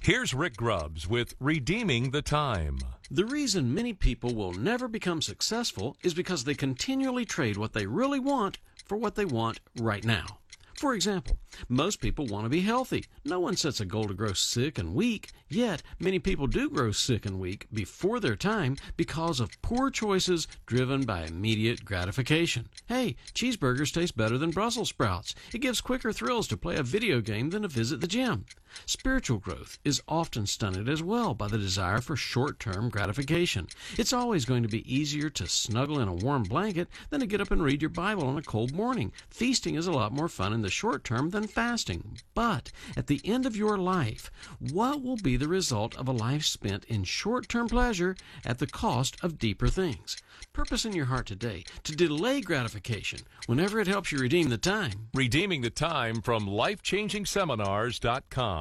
Here's Rick Grubbs with Redeeming the Time. The reason many people will never become successful is because they continually trade what they really want for what they want right now. For example, most people want to be healthy. No one sets a goal to grow sick and weak, yet many people do grow sick and weak before their time because of poor choices driven by immediate gratification. Hey, cheeseburgers taste better than Brussels sprouts. It gives quicker thrills to play a video game than to visit the gym. Spiritual growth is often stunted as well by the desire for short-term gratification. It's always going to be easier to snuggle in a warm blanket than to get up and read your Bible on a cold morning. Feasting is a lot more fun in the short term than fasting. But at the end of your life, what will be the result of a life spent in short-term pleasure at the cost of deeper things? Purpose in your heart today to delay gratification whenever it helps you redeem the time. Redeeming the Time from LifechangingSeminars.com.